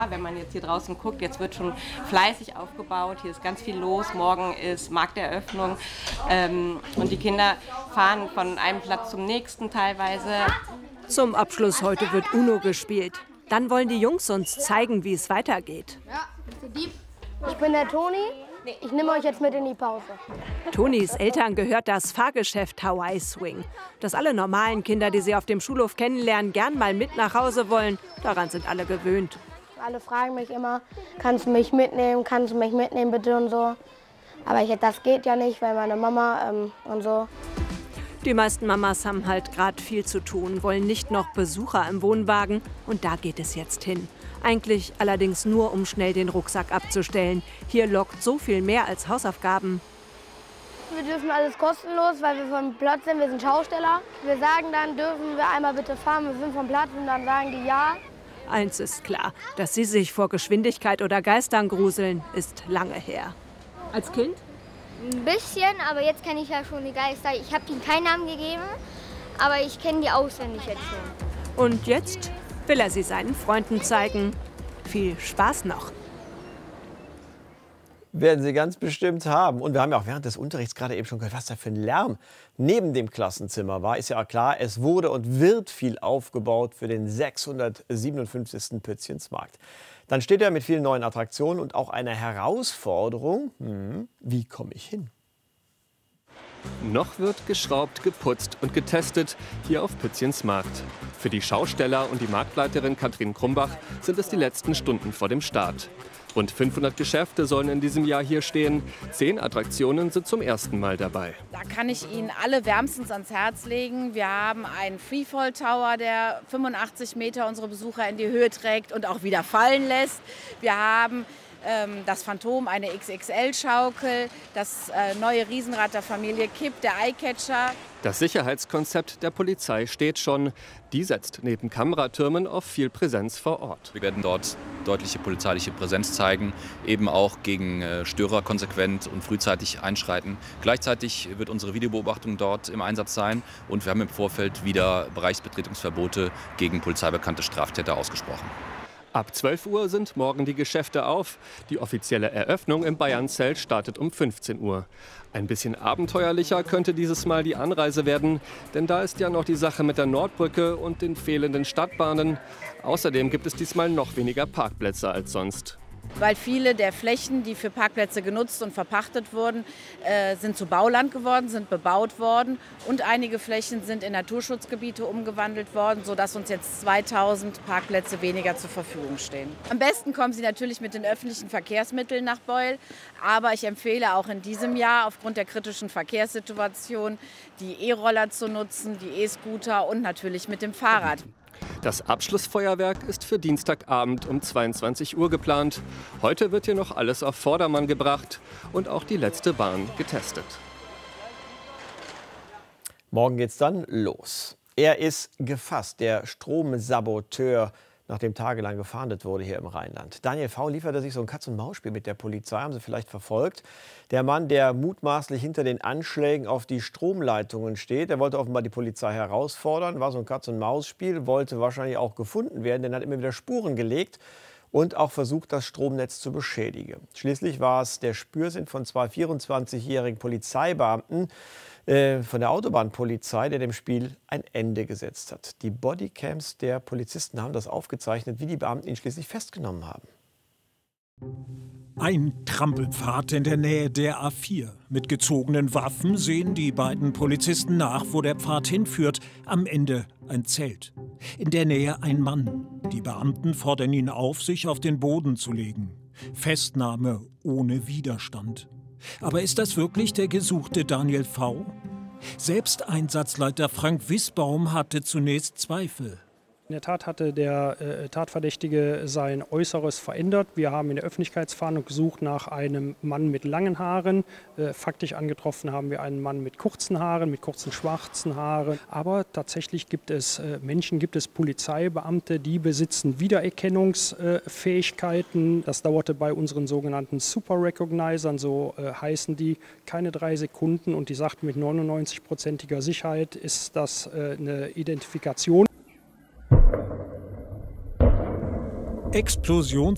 Wenn man jetzt hier draußen guckt, jetzt wird schon fleißig aufgebaut, hier ist ganz viel los, morgen ist Markteröffnung und die Kinder fahren von einem Platz zum nächsten teilweise. Zum Abschluss heute wird Uno gespielt. Dann wollen die Jungs uns zeigen, wie es weitergeht. Ich bin der Toni, ich nehme euch jetzt mit in die Pause. Tonis Eltern gehört das Fahrgeschäft Hawaii Swing. Dass alle normalen Kinder, die sie auf dem Schulhof kennenlernen, gern mal mit nach Hause wollen, daran sind alle gewöhnt. Alle fragen mich immer, kannst du mich mitnehmen bitte und so. Aber das geht ja nicht, weil meine Mama und so. Die meisten Mamas haben halt gerade viel zu tun, wollen nicht noch Besucher im Wohnwagen. Und da geht es jetzt hin. Eigentlich allerdings nur, um schnell den Rucksack abzustellen. Hier lockt so viel mehr als Hausaufgaben. Wir dürfen alles kostenlos, weil wir vom Platz sind, wir sind Schausteller. Wir sagen dann, dürfen wir einmal bitte fahren, wir sind vom Platz und dann sagen die ja. Eins ist klar, dass sie sich vor Geschwindigkeit oder Geistern gruseln, ist lange her. Als Kind? Ein bisschen, aber jetzt kenne ich ja schon die Geister. Ich habe ihnen keinen Namen gegeben, aber ich kenne die auswendig jetzt schon. Und jetzt will er sie seinen Freunden zeigen. Viel Spaß noch. Werden Sie ganz bestimmt haben. Und wir haben ja auch während des Unterrichts gerade eben schon gehört, was da für ein Lärm neben dem Klassenzimmer war. Ist ja klar, es wurde und wird viel aufgebaut für den 657. Pützchensmarkt. Dann steht er mit vielen neuen Attraktionen und auch einer Herausforderung. Wie komme ich hin? Noch wird geschraubt, geputzt und getestet hier auf Pützchensmarkt. Für die Schausteller und die Marktleiterin Katrin Krumbach sind es die letzten Stunden vor dem Start. Rund 500 Geschäfte sollen in diesem Jahr hier stehen. 10 Attraktionen sind zum ersten Mal dabei. Da kann ich Ihnen alle wärmstens ans Herz legen. Wir haben einen Freefall Tower, der 85 Meter unsere Besucher in die Höhe trägt und auch wieder fallen lässt. Wir haben das Phantom, eine XXL-Schaukel, das neue Riesenrad der Familie Kipp, der Eyecatcher. Das Sicherheitskonzept der Polizei steht schon. Die setzt neben Kameratürmen auf viel Präsenz vor Ort. Wir werden dort deutliche polizeiliche Präsenz zeigen, eben auch gegen Störer konsequent und frühzeitig einschreiten. Gleichzeitig wird unsere Videobeobachtung dort im Einsatz sein und wir haben im Vorfeld wieder Bereichsbetretungsverbote gegen polizeibekannte Straftäter ausgesprochen. Ab 12 Uhr sind morgen die Geschäfte auf. Die offizielle Eröffnung im Bayernzelt startet um 15 Uhr. Ein bisschen abenteuerlicher könnte dieses Mal die Anreise werden, denn da ist ja noch die Sache mit der Nordbrücke und den fehlenden Stadtbahnen. Außerdem gibt es diesmal noch weniger Parkplätze als sonst. Weil viele der Flächen, die für Parkplätze genutzt und verpachtet wurden, sind zu Bauland geworden, sind bebaut worden. Und einige Flächen sind in Naturschutzgebiete umgewandelt worden, sodass uns jetzt 2000 Parkplätze weniger zur Verfügung stehen. Am besten kommen Sie natürlich mit den öffentlichen Verkehrsmitteln nach Beul. Aber ich empfehle auch in diesem Jahr aufgrund der kritischen Verkehrssituation die E-Roller zu nutzen, die E-Scooter und natürlich mit dem Fahrrad. Das Abschlussfeuerwerk ist für Dienstagabend um 22 Uhr geplant. Heute wird hier noch alles auf Vordermann gebracht und auch die letzte Bahn getestet. Morgen geht's dann los. Er ist gefasst, der Stromsaboteur, nachdem tagelang gefahndet wurde hier im Rheinland. Daniel V. lieferte sich so ein Katz-und-Maus-Spiel mit der Polizei, haben Sie vielleicht verfolgt. Der Mann, der mutmaßlich hinter den Anschlägen auf die Stromleitungen steht, der wollte offenbar die Polizei herausfordern, war so ein Katz-und-Maus-Spiel, wollte wahrscheinlich auch gefunden werden, denn er hat immer wieder Spuren gelegt und auch versucht, das Stromnetz zu beschädigen. Schließlich war es der Spürsinn von 2 24-jährigen Polizeibeamten von der Autobahnpolizei, der dem Spiel ein Ende gesetzt hat. Die Bodycams der Polizisten haben das aufgezeichnet, wie die Beamten ihn schließlich festgenommen haben. Ein Trampelpfad in der Nähe der A4. Mit gezogenen Waffen sehen die beiden Polizisten nach, wo der Pfad hinführt. Am Ende ein Zelt. In der Nähe ein Mann. Die Beamten fordern ihn auf, sich auf den Boden zu legen. Festnahme ohne Widerstand. Aber ist das wirklich der gesuchte Daniel V.? Selbst Einsatzleiter Frank Wissbaum hatte zunächst Zweifel. In der Tat hatte der Tatverdächtige sein Äußeres verändert. Wir haben in der Öffentlichkeitsfahndung gesucht nach einem Mann mit langen Haaren. Faktisch angetroffen haben wir einen Mann mit kurzen Haaren, mit kurzen schwarzen Haaren. Aber tatsächlich gibt es Polizeibeamte, die besitzen Wiedererkennungsfähigkeiten. Das dauerte bei unseren sogenannten Super Recognizern, so heißen die, keine 3 Sekunden. Und die sagten, mit 99%iger Sicherheit ist das eine Identifikation. Explosion